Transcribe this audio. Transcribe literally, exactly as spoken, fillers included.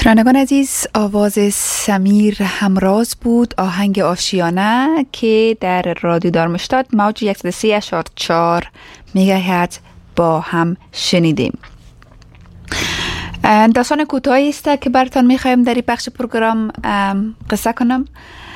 شنوندگان عزیز، آواز سمیر همراز بود، آهنگ آشیانه که در رادیو دارمشتاد موج صد و سه اشار چهار مگاهرتز با هم شنیدیم. داستان کوتاهی است که براتون میخوایم در این بخش پروگرام قصه کنم.